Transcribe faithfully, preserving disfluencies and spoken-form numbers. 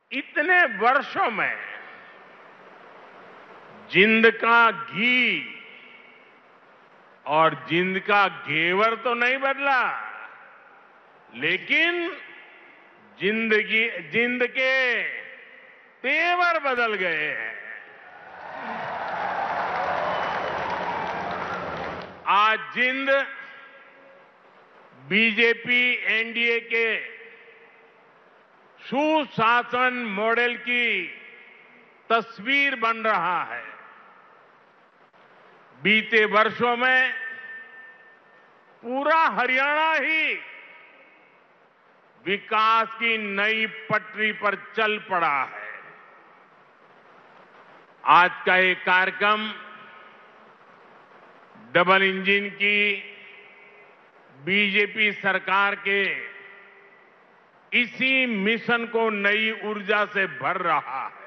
इतने वर्षों में जिंद का घी और जिंद का घेवर तो नहीं बदला, लेकिन जिंदगी जिंद के तेवर बदल गए हैं। आज जिंद बीजेपी एनडीए के सुशासन मॉडल की तस्वीर बन रहा है। बीते वर्षों में पूरा हरियाणा ही विकास की नई पटरी पर चल पड़ा है। आज का ये कार्यक्रम डबल इंजन की बीजेपी सरकार के इसी मिशन को नई ऊर्जा से भर रहा है।